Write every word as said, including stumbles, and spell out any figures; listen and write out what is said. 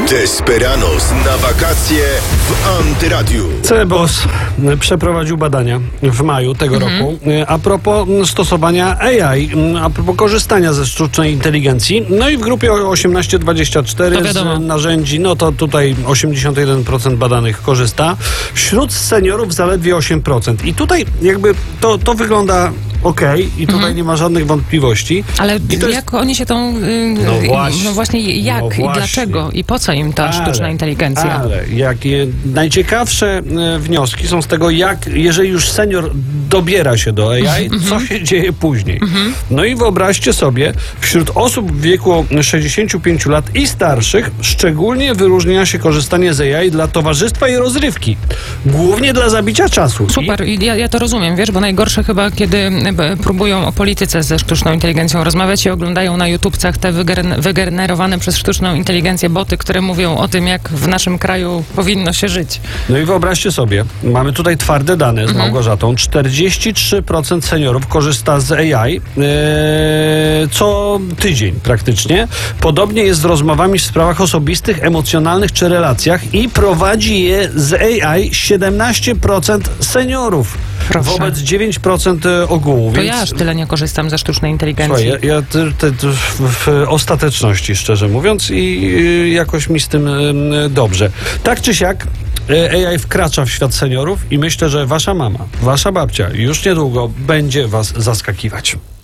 Desperados na wakacje w Antyradiu. Cebos przeprowadził badania w maju tego mhm. roku a propos stosowania A I, a propos korzystania ze sztucznej inteligencji. No i w grupie osiemnaście dwadzieścia cztery z narzędzi, no to tutaj osiemdziesiąt jeden procent badanych korzysta. Wśród seniorów zaledwie osiem procent. I tutaj jakby to, to wygląda okej okay, i tutaj mhm. nie ma żadnych wątpliwości. Ale I to jak jest... oni się tą... Yy, no, właśnie, no właśnie jak no i właśnie. dlaczego i po co im ta ale, sztuczna inteligencja? Ale jakie najciekawsze e, wnioski są z tego, jak jeżeli już senior dobiera się do A I, mm-hmm. co się dzieje później. Mm-hmm. No i wyobraźcie sobie, wśród osób w wieku sześćdziesięciu pięciu lat i starszych szczególnie wyróżnia się korzystanie z A I dla towarzystwa i rozrywki. Głównie dla zabicia czasu. Super, I... ja, ja to rozumiem, wiesz, bo najgorsze chyba, kiedy próbują o polityce ze sztuczną inteligencją rozmawiać i oglądają na YouTubcach te wygener- wygenerowane przez sztuczną inteligencję boty, które mówią o tym, jak w naszym kraju powinno się żyć. No i wyobraźcie sobie, mamy tutaj twarde dane z mhm. Małgorzatą. czterdzieści trzy procent seniorów korzysta z A I yy, co tydzień praktycznie. Podobnie jest z rozmowami w sprawach osobistych, emocjonalnych czy relacjach i prowadzi je z A I siedemnaście procent seniorów. Proszę. Wobec dziewięć procent ogółu. To więc... ja aż tyle nie korzystam ze sztucznej inteligencji. Słuchaj, ja, ja te, te, te, w, w ostateczności, szczerze mówiąc, i y, jakoś mi z tym y, dobrze. Tak czy siak, A I wkracza w świat seniorów i myślę, że wasza mama, wasza babcia już niedługo będzie was zaskakiwać.